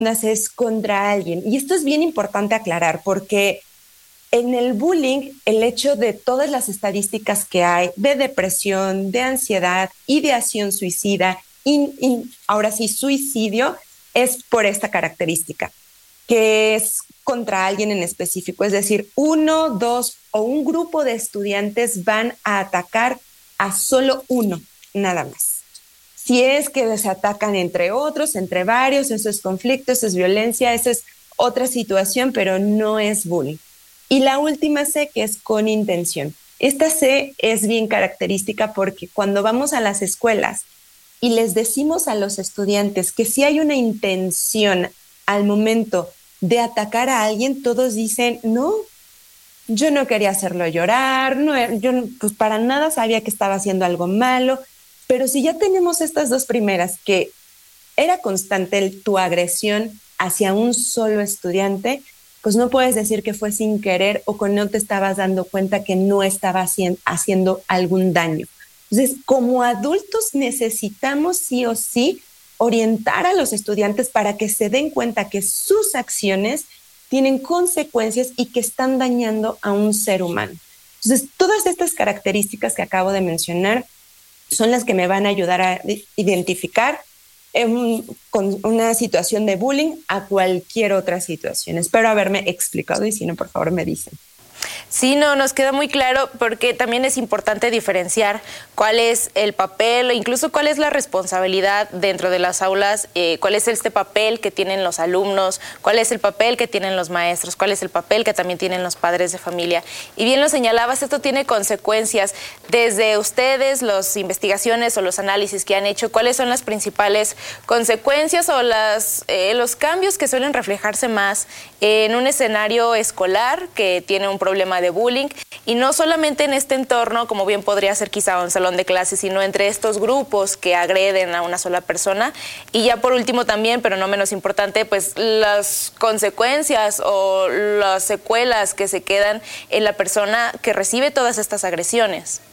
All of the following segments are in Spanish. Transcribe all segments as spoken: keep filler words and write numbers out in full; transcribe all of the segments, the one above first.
es contra alguien. Y esto es bien importante aclarar porque en el bullying, el hecho de todas las estadísticas que hay de depresión, de ansiedad, ideación suicida, y, y ahora sí, suicidio, es por esta característica, que es contra alguien en específico. Es decir, uno, dos o un grupo de estudiantes van a atacar a solo uno, nada más. Si es que se atacan entre otros, entre varios, eso es conflicto, eso es violencia, eso es otra situación, pero no es bullying. Y la última C, que es con intención. Esta C es bien característica porque cuando vamos a las escuelas y les decimos a los estudiantes que si hay una intención al momento de atacar a alguien, todos dicen, no, yo no quería hacerlo llorar, no, yo pues para nada sabía que estaba haciendo algo malo. Pero si ya tenemos estas dos primeras, que era constante el, tu agresión hacia un solo estudiante, pues no puedes decir que fue sin querer o que no te estabas dando cuenta que no estaba haciendo, haciendo algún daño. Entonces, como adultos necesitamos sí o sí orientar a los estudiantes para que se den cuenta que sus acciones tienen consecuencias y que están dañando a un ser humano. Entonces, todas estas características que acabo de mencionar son las que me van a ayudar a identificar en, con una situación de bullying a cualquier otra situación. Espero haberme explicado y si no, por favor, me dicen. Sí, no, nos queda muy claro porque también es importante diferenciar cuál es el papel, incluso cuál es la responsabilidad dentro de las aulas, eh, cuál es este papel que tienen los alumnos, cuál es el papel que tienen los maestros, cuál es el papel que también tienen los padres de familia. Y bien lo señalabas, esto tiene consecuencias desde ustedes, las investigaciones o los análisis que han hecho, cuáles son las principales consecuencias o las, eh, los cambios que suelen reflejarse más en un escenario escolar que tiene un problema de bullying, y no solamente en este entorno, como bien podría ser quizá un salón de clases, sino entre estos grupos que agreden a una sola persona. Y ya por último también, pero no menos importante, pues las consecuencias o las secuelas que se quedan en la persona que recibe todas estas agresiones.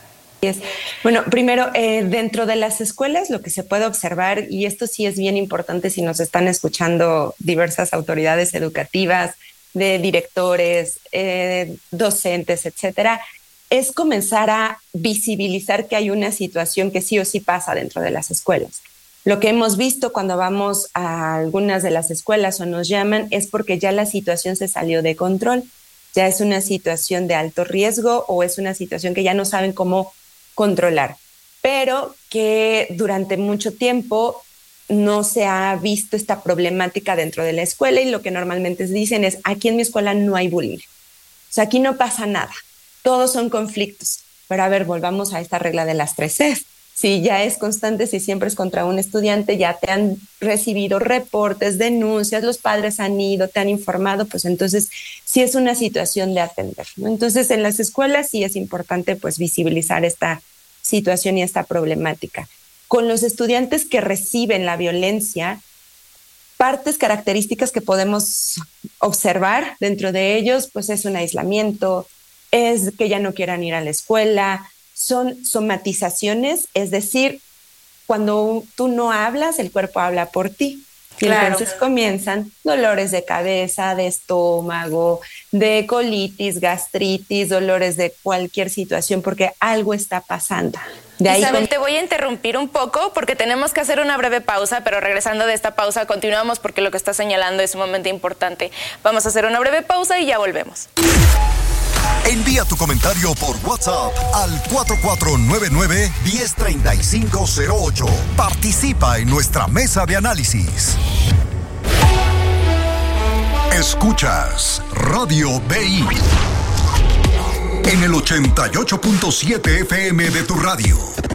Bueno, primero, eh, dentro de las escuelas lo que se puede observar, y esto sí es bien importante si nos están escuchando diversas autoridades educativas, de directores, eh, docentes, etcétera, es comenzar a visibilizar que hay una situación que sí o sí pasa dentro de las escuelas. Lo que hemos visto cuando vamos a algunas de las escuelas o nos llaman es porque ya la situación se salió de control, ya es una situación de alto riesgo o es una situación que ya no saben cómo controlar, pero que durante mucho tiempo no se ha visto esta problemática dentro de la escuela y lo que normalmente dicen es, aquí en mi escuela no hay bullying. O sea, aquí no pasa nada. Todos son conflictos. Pero a ver, volvamos a esta regla de las tres Cs. Si ya es constante, si siempre es contra un estudiante, ya te han recibido reportes, denuncias, los padres han ido, te han informado, pues entonces sí es una situación de atender, ¿no? Entonces en las escuelas sí es importante pues visibilizar esta situación y esta problemática. Con los estudiantes que reciben la violencia, partes características que podemos observar dentro de ellos, pues es un aislamiento, es que ya no quieran ir a la escuela, son somatizaciones, es decir, cuando tú no hablas, el cuerpo habla por ti. Y claro. Entonces comienzan dolores de cabeza, de estómago, de colitis, gastritis, dolores de cualquier situación, porque algo está pasando. De ahí Isabel, con... te voy a interrumpir un poco porque tenemos que hacer una breve pausa, pero regresando de esta pausa continuamos porque lo que está señalando es sumamente importante. Vamos a hacer una breve pausa y ya volvemos. Envía tu comentario por WhatsApp al cuatro cuatro nueve nueve, uno cero tres cinco cero ocho. Participa en nuestra mesa de análisis. Escuchas Radio B I en el ochenta y ocho punto siete F M de tu radio.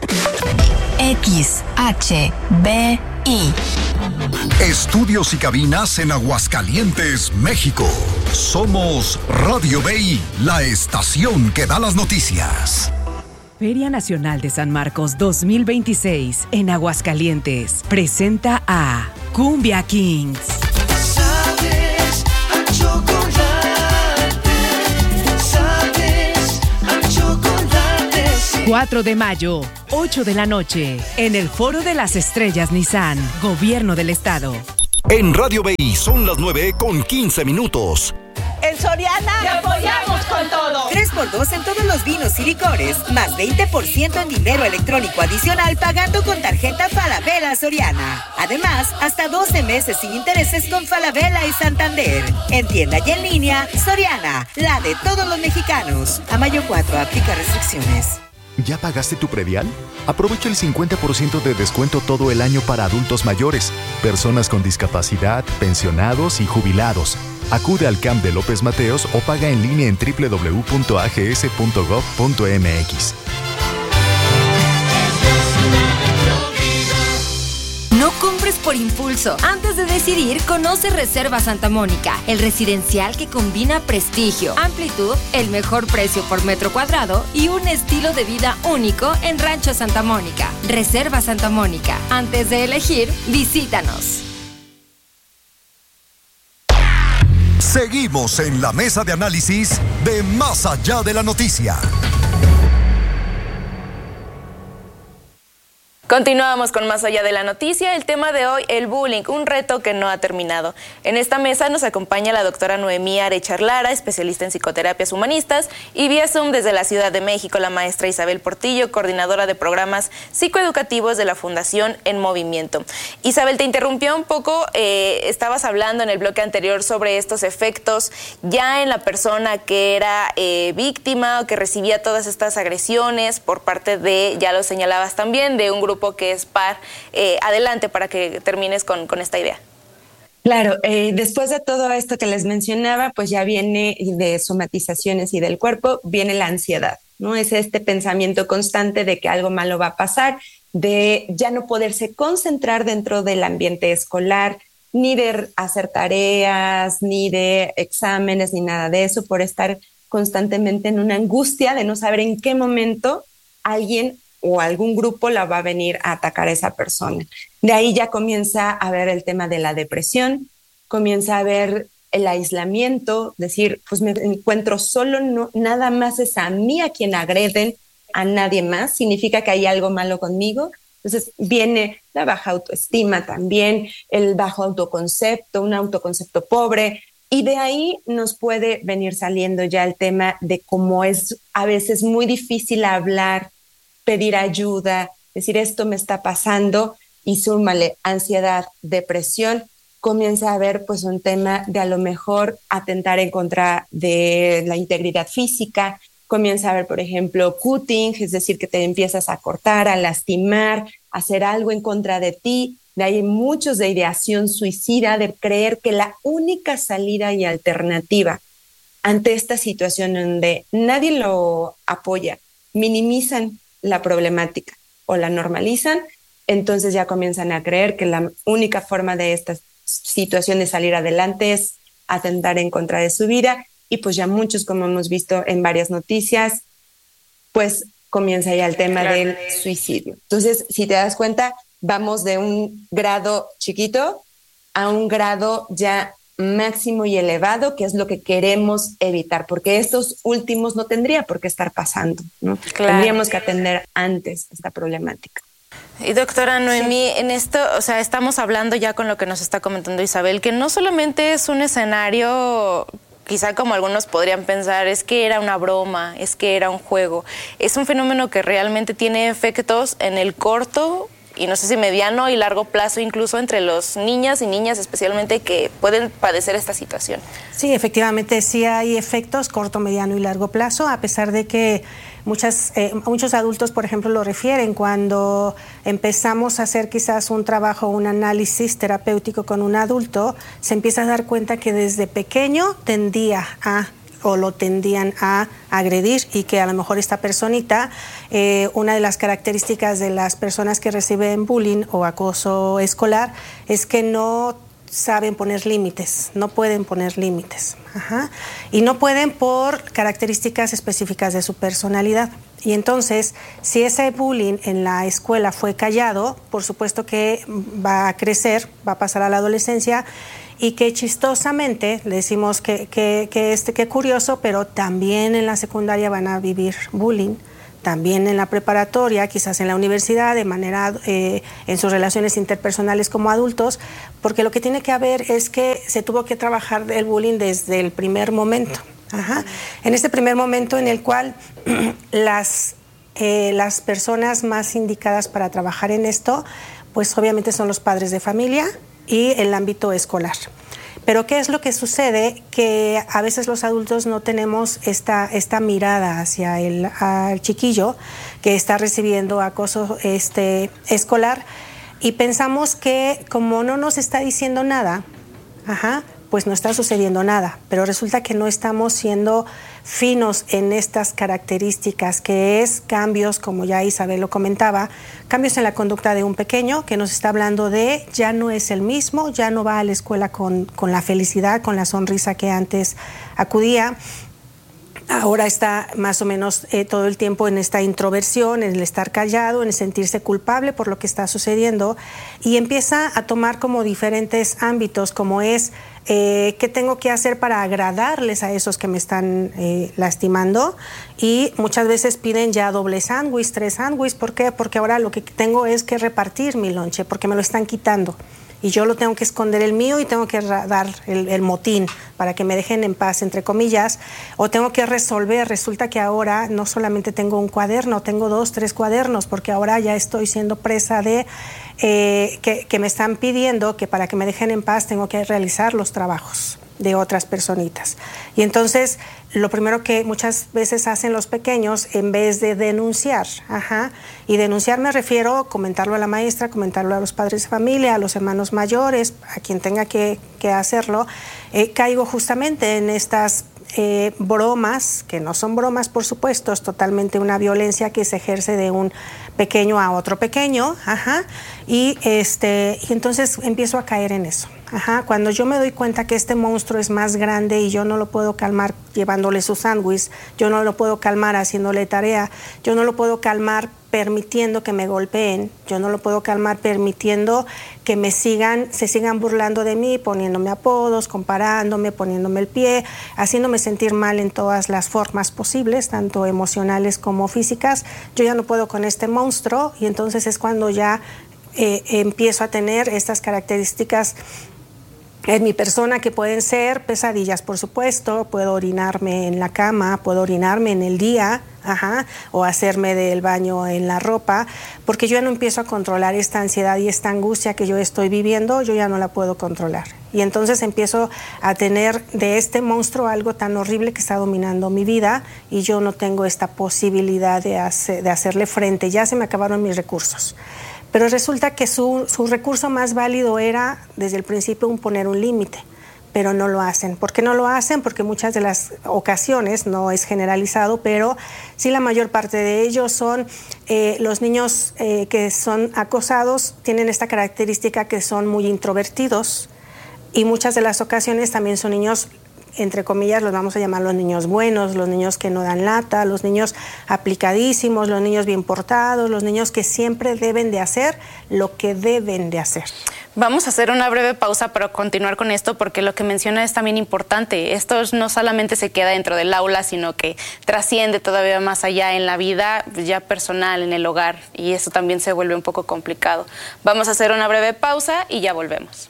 X H B I. Estudios y cabinas en Aguascalientes, México. Somos Radio B I, la estación que da las noticias. Feria Nacional de San Marcos dos mil veintiséis en Aguascalientes presenta a Cumbia Kings. Sabes a chocolate, sabes a chocolate. Sí. cuatro de mayo, ocho de la noche, en el Foro de las Estrellas Nissan, Gobierno del Estado. En Radio B I son las nueve con quince minutos. En Soriana te apoyamos con todo. tres por dos en todos los vinos y licores, más veinte por ciento en dinero electrónico adicional pagando con tarjeta Falabella Soriana. Además, hasta doce meses sin intereses con Falabella y Santander. En tienda y en línea, Soriana, la de todos los mexicanos. A mayo cuatro, aplica restricciones. ¿Ya pagaste tu predial? Aprovecha el cincuenta por ciento de descuento todo el año para adultos mayores, personas con discapacidad, pensionados y jubilados. Acude al C A M de López Mateos o paga en línea en doble u doble u doble u punto a g s punto gov punto m x. No compres por impulso. Antes de decidir, conoce Reserva Santa Mónica, el residencial que combina prestigio, amplitud, el mejor precio por metro cuadrado y un estilo de vida único en Rancho Santa Mónica. Reserva Santa Mónica. Antes de elegir, visítanos. Seguimos en la mesa de análisis de Más Allá de la Noticia. Continuamos con Más Allá de la Noticia. El tema de hoy, el bullying, un reto que no ha terminado. En esta mesa nos acompaña la doctora Noemí Arechar Lara, especialista en psicoterapias humanistas, y vía Zoom desde la Ciudad de México, la maestra Isabel Portillo, coordinadora de programas psicoeducativos de la Fundación En Movimiento. Isabel, te interrumpió un poco, eh, estabas hablando en el bloque anterior sobre estos efectos ya en la persona que era eh, víctima o que recibía todas estas agresiones por parte de, ya lo señalabas también, de un grupo que es par. Eh, adelante para que termines con, con esta idea. Claro, eh, después de todo esto que les mencionaba, pues ya viene de somatizaciones y del cuerpo, viene la ansiedad, ¿no? Es este pensamiento constante de que algo malo va a pasar, de ya no poderse concentrar dentro del ambiente escolar, ni de hacer tareas, ni de exámenes, ni nada de eso, por estar constantemente en una angustia de no saber en qué momento alguien o algún grupo la va a venir a atacar a esa persona. De ahí ya comienza a ver el tema de la depresión, comienza a ver el aislamiento, decir, pues me encuentro solo, no, nada más es a mí a quien agreden, a nadie más, significa que hay algo malo conmigo. Entonces viene la baja autoestima también, el bajo autoconcepto, un autoconcepto pobre, y de ahí nos puede venir saliendo ya el tema de cómo es a veces muy difícil hablar, pedir ayuda, decir esto me está pasando, y súmale ansiedad, depresión, comienza a haber pues un tema de a lo mejor atentar en contra de la integridad física, comienza a haber por ejemplo cutting, es decir que te empiezas a cortar, a lastimar, a hacer algo en contra de ti. De ahí muchos de ideación suicida, de creer que la única salida y alternativa ante esta situación donde nadie lo apoya, minimizan la problemática o la normalizan, entonces ya comienzan a creer que la única forma de esta situación de salir adelante es atentar en contra de su vida, y pues ya muchos, como hemos visto en varias noticias, pues comienza ya el tema claro. del suicidio. Entonces, si te das cuenta, vamos de un grado chiquito a un grado ya máximo y elevado, que es lo que queremos evitar, porque estos últimos no tendría por qué estar pasando, ¿no? Claro. Tendríamos que atender antes esta problemática. Y doctora Noemí, sí. en esto, o sea, estamos hablando ya con lo que nos está comentando Isabel, que no solamente es un escenario, quizá como algunos podrían pensar, es que era una broma, es que era un juego, es un fenómeno que realmente tiene efectos en el corto y no sé si mediano y largo plazo, incluso entre los niñas y niñas especialmente que pueden padecer esta situación. Sí, efectivamente sí hay efectos corto, mediano y largo plazo, a pesar de que muchas, eh, muchos adultos, por ejemplo, lo refieren cuando empezamos a hacer quizás un trabajo, un análisis terapéutico con un adulto, se empieza a dar cuenta que desde pequeño tendía a o lo tendían a agredir, y que a lo mejor esta personita, eh, una de las características de las personas que reciben bullying o acoso escolar es que no saben poner límites, no pueden poner límites. Ajá. Y no pueden por características específicas de su personalidad. Y entonces, si ese bullying en la escuela fue callado, por supuesto que va a crecer, va a pasar a la adolescencia, y que chistosamente, le decimos que, que, que, este, que curioso, pero también en la secundaria van a vivir bullying, también en la preparatoria, quizás en la universidad, de manera eh, en sus relaciones interpersonales como adultos, porque lo que tiene que haber es que se tuvo que trabajar el bullying desde el primer momento. Ajá. En este primer momento en el cual las, eh, las personas más indicadas para trabajar en esto, pues obviamente son los padres de familia y el ámbito escolar. Pero ¿qué es lo que sucede? Que a veces los adultos no tenemos esta, esta mirada hacia el al chiquillo que está recibiendo acoso este, escolar y pensamos que como no nos está diciendo nada, ajá, pues no está sucediendo nada, pero resulta que no estamos siendo finos en estas características, que es cambios, como ya Isabel lo comentaba, cambios en la conducta de un pequeño que nos está hablando de ya no es el mismo, ya no va a la escuela con, con la felicidad, con la sonrisa que antes acudía. Ahora está más o menos eh, todo el tiempo en esta introversión, en el estar callado, en el sentirse culpable por lo que está sucediendo y empieza a tomar como diferentes ámbitos, como es eh, qué tengo que hacer para agradarles a esos que me están eh, lastimando, y muchas veces piden ya doble sándwich, tres sándwiches. ¿Por qué? Porque ahora lo que tengo es que repartir mi lonche porque me lo están quitando. Y yo lo tengo que esconder el mío y tengo que dar el, el motín para que me dejen en paz, entre comillas, o tengo que resolver. Resulta que ahora no solamente tengo un cuaderno, tengo dos, tres cuadernos, porque ahora ya estoy siendo presa de eh, que, que me están pidiendo que para que me dejen en paz tengo que realizar los trabajos de otras personitas. Y entonces lo primero que muchas veces hacen los pequeños, en vez de denunciar, ajá, y denunciar me refiero a comentarlo a la maestra, comentarlo a los padres de familia, a los hermanos mayores, a quien tenga que, que hacerlo, eh, caigo justamente en estas eh, bromas, que no son bromas por supuesto, es totalmente una violencia que se ejerce de un pequeño a otro pequeño, ajá, y, este, y entonces empiezo a caer en eso. Ajá, cuando yo me doy cuenta que este monstruo es más grande y yo no lo puedo calmar llevándole su sándwich, yo no lo puedo calmar haciéndole tarea, yo no lo puedo calmar permitiendo que me golpeen, yo no lo puedo calmar permitiendo que me sigan, se sigan burlando de mí, poniéndome apodos, comparándome, poniéndome el pie, haciéndome sentir mal en todas las formas posibles, tanto emocionales como físicas. Yo ya no puedo con este monstruo y entonces es cuando ya eh, empiezo a tener estas características en mi persona, que pueden ser pesadillas, por supuesto. Puedo orinarme en la cama, puedo orinarme en el día, ajá, o hacerme del baño en la ropa, porque yo ya no empiezo a controlar esta ansiedad y esta angustia que yo estoy viviendo, yo ya no la puedo controlar. Y entonces empiezo a tener de este monstruo algo tan horrible que está dominando mi vida y yo no tengo esta posibilidad de, hacer, de hacerle frente. Ya se me acabaron mis recursos. Pero resulta que su, su recurso más válido era, desde el principio, un poner un límite, pero no lo hacen. ¿Por qué no lo hacen? Porque muchas de las ocasiones, no es generalizado, pero sí la mayor parte de ellos son eh, los niños eh, que son acosados, tienen esta característica que son muy introvertidos, y muchas de las ocasiones también son niños, entre comillas, los vamos a llamar los niños buenos, los niños que no dan lata, los niños aplicadísimos, los niños bien portados, los niños que siempre deben de hacer lo que deben de hacer. Vamos a hacer una breve pausa para continuar con esto, porque lo que menciona es también importante. Esto no solamente se queda dentro del aula, sino que trasciende todavía más allá en la vida ya personal, en el hogar, y eso también se vuelve un poco complicado. Vamos a hacer una breve pausa y ya volvemos.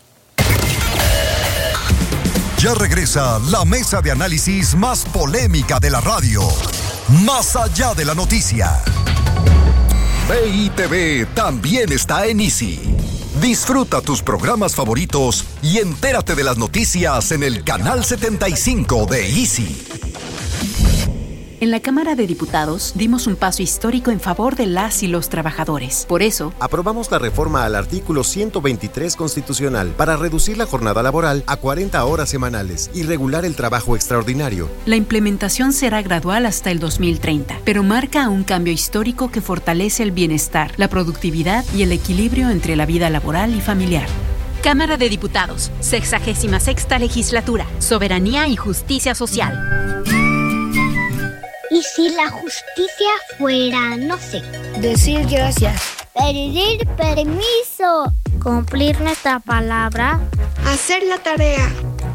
Ya regresa la mesa de análisis más polémica de la radio. Más allá de la noticia. V I T V también está en Easy. Disfruta tus programas favoritos y entérate de las noticias en el canal setenta y cinco de Easy. En la Cámara de Diputados dimos un paso histórico en favor de las y los trabajadores. Por eso, aprobamos la reforma al artículo ciento veintitrés constitucional para reducir la jornada laboral a cuarenta horas semanales y regular el trabajo extraordinario. La implementación será gradual hasta el dos mil treinta, pero marca un cambio histórico que fortalece el bienestar, la productividad y el equilibrio entre la vida laboral y familiar. Cámara de Diputados, sexagésima sexta legislatura, soberanía y justicia social. ¿Y si la justicia fuera, no sé? Decir gracias. Pedir permiso. Cumplir nuestra palabra. Hacer la tarea.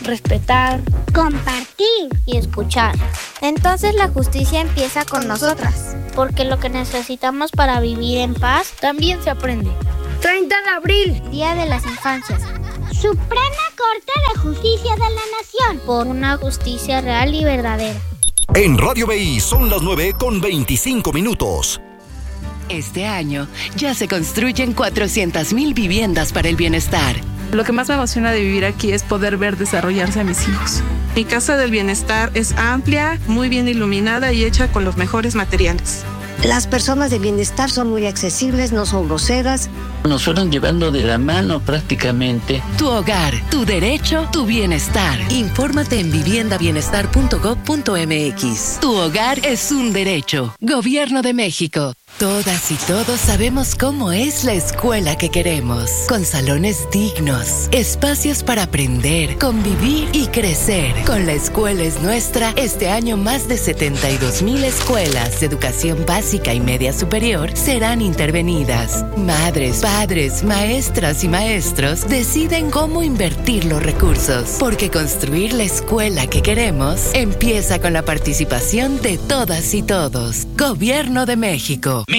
respetar, compartir y escuchar. Entonces la justicia empieza con nosotras, porque lo que necesitamos para vivir en paz también se aprende. treinta de abril, Día de las Infancias. Suprema Corte de Justicia de la Nación, por una justicia real y verdadera. En Radio B I son las nueve con veinticinco minutos. Este año ya se construyen cuatrocientas mil viviendas para el bienestar. Lo que más me emociona de vivir aquí es poder ver desarrollarse a mis hijos. Mi casa del bienestar es amplia, muy bien iluminada y hecha con los mejores materiales. Las personas de bienestar son muy accesibles, no son groseras. Nos fueron llevando de la mano prácticamente. Tu hogar, tu derecho, tu bienestar. Infórmate en vivienda bienestar punto gob punto eme equis. Tu hogar es un derecho. Gobierno de México. Todas y todos sabemos cómo es la escuela que queremos. Con salones dignos, espacios para aprender, convivir y crecer. Con La Escuela es Nuestra, este año más de setenta y dos mil escuelas de educación básica y media superior serán intervenidas. Madres, padres, maestras y maestros deciden cómo invertir los recursos. Porque construir la escuela que queremos empieza con la participación de todas y todos. Gobierno de México.